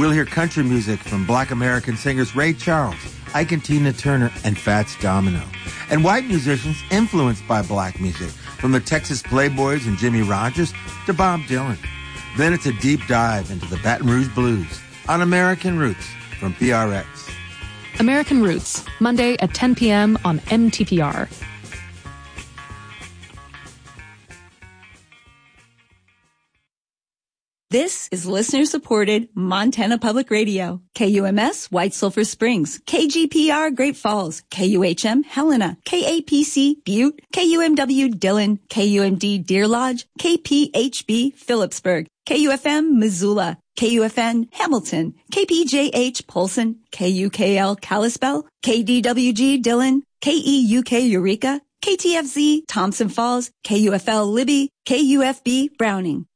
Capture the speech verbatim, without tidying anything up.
We'll hear country music from Black American singers Ray Charles, Ike and Tina Turner, and Fats Domino. And white musicians influenced by black music, from the Texas Playboys and Jimmy Rogers to Bob Dylan. Then it's a deep dive into the Baton Rouge Blues on American Roots from P R X. American Roots, Monday at ten p.m. on M T P R. This is listener-supported Montana Public Radio. K U M S White Sulphur Springs, K G P R Great Falls, K U H M Helena, K A P C Butte, K U M W Dillon, K U M D Deer Lodge, K P H B Phillipsburg, K U F M Missoula, K U F N Hamilton, K P J H Polson, K U K L Kalispell, K D W G Dillon, K E U K Eureka, K T F Z Thompson Falls, K U F L Libby, K U F B Browning.